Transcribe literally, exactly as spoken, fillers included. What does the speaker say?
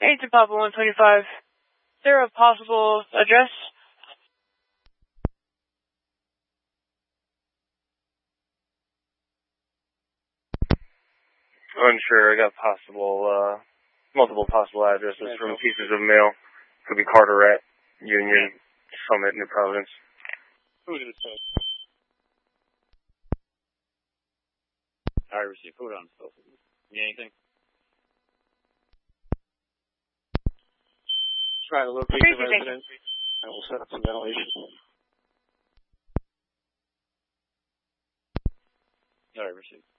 eight to Papa one twenty-five. Is there a possible address? Unsure. I got possible, uh, multiple possible addresses yeah, from pieces of mail. Could be Carteret, Union, Summit, New Providence. Who did it say? I received. Put it on still. Need anything? Try to locate the resident, and we'll set up some ventilation. All right, received.